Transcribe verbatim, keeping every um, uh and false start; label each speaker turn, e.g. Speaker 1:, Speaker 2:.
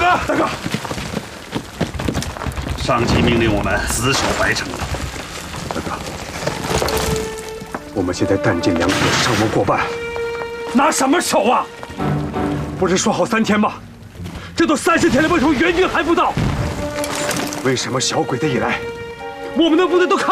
Speaker 1: 大哥，
Speaker 2: 上级命令我们死守白城。
Speaker 1: 大哥，我们现在弹尽粮绝，伤亡过半，拿什么守啊？不是说好三天吗？这都三十天了，为什么援军还不到？为什么小鬼子一来，我们的部队都看